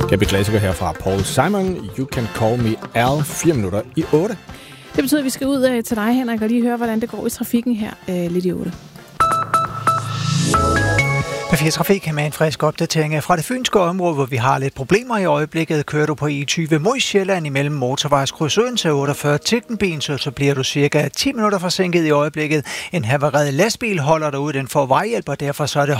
Kæmpe klassiker her fra Paul Simon. You Can Call Me Al. 4 minutter i 8. Det betyder, at vi skal ud til dig, Henrik, og lige høre, hvordan det går i trafikken her lidt i 8. P4 Trafik med en frisk opdatering fra det fynske område, hvor vi har lidt problemer i øjeblikket. Kører du på E20 mod Sjælland imellem motorvejskryds Odense 48 Tigtenbyen, så bliver du cirka 10 minutter forsinket i øjeblikket. En havareret lastbil holder dig ude, den får vejhjælp, og derfor så er det